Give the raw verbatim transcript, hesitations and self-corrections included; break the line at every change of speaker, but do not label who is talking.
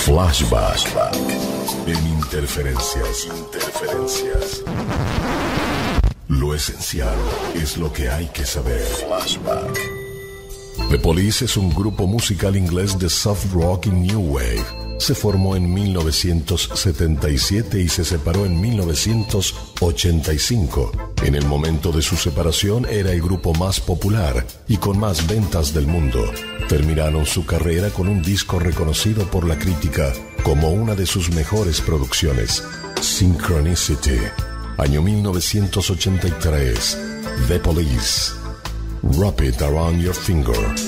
Flashback en Interferencias. Interferencias. Lo esencial es lo que hay que saber. Flashback. The Police es un grupo musical inglés de soft rock y new wave. Se formó en mil novecientos setenta y siete y se separó en mil novecientos ochenta y cinco. En el momento de su separación era el grupo más popular y con más ventas del mundo. Terminaron su carrera con un disco reconocido por la crítica como una de sus mejores producciones, Synchronicity. Año mil novecientos ochenta y tres. The Police. Wrap It Around Your Finger.